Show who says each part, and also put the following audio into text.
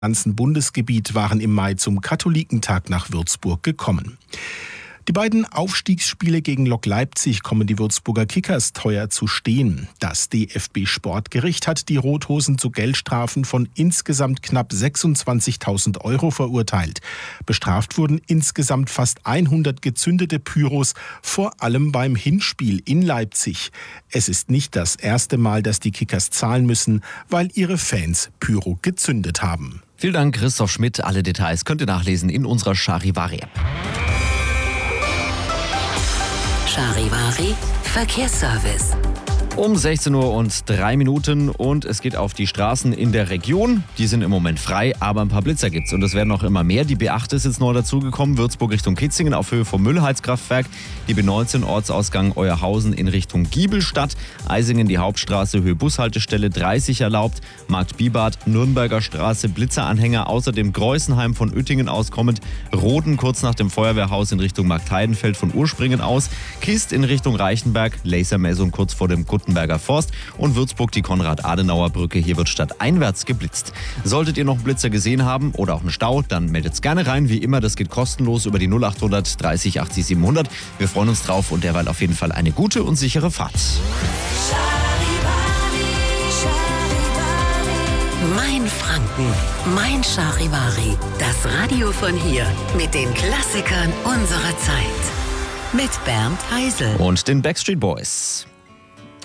Speaker 1: ganzen Bundesgebiet waren im Mai zum Katholikentag nach Würzburg gekommen. Die beiden Aufstiegsspiele gegen Lok Leipzig kommen die Würzburger Kickers teuer zu stehen. Das DFB-Sportgericht hat die Rothosen zu Geldstrafen von insgesamt knapp 26.000 € verurteilt. Bestraft wurden insgesamt fast 100 gezündete Pyros, vor allem beim Hinspiel in Leipzig. Es ist nicht das erste Mal, dass die Kickers zahlen müssen, weil ihre Fans Pyro gezündet haben.
Speaker 2: Vielen Dank, Christoph Schmidt. Alle Details könnt ihr nachlesen in unserer Charivari-App.
Speaker 3: Charivari Verkehrsservice.
Speaker 2: Um 16:03 Uhr und es geht auf die Straßen in der Region. Die sind im Moment frei, aber ein paar Blitzer gibt's und es werden noch immer mehr. Die B8 ist jetzt neu dazugekommen, Würzburg Richtung Kitzingen auf Höhe vom Müllheizkraftwerk. Die B19 Ortsausgang Euerhausen in Richtung Giebelstadt. Eisingen die Hauptstraße, Höhe Bushaltestelle 30 erlaubt. Markt Bibart, Nürnberger Straße, Blitzeranhänger. Außerdem Greußenheim von Oettingen auskommend. Roden kurz nach dem Feuerwehrhaus in Richtung Marktheidenfeld von Urspringen aus. Kist in Richtung Reichenberg, Lasermessung kurz vor dem Guttenberger Forst und Würzburg die Konrad-Adenauer-Brücke. Hier wird stadteinwärts geblitzt. Solltet ihr noch einen Blitzer gesehen haben oder auch einen Stau, dann meldet's gerne rein. Wie immer, das geht kostenlos über die 0800 30 80 700. Wir freuen uns drauf und derweil auf jeden Fall eine gute und sichere Fahrt.
Speaker 3: Mein Franken, mein Charivari. Das Radio von hier mit den Klassikern unserer Zeit. Mit Bernd Heisel
Speaker 2: Und den Backstreet Boys.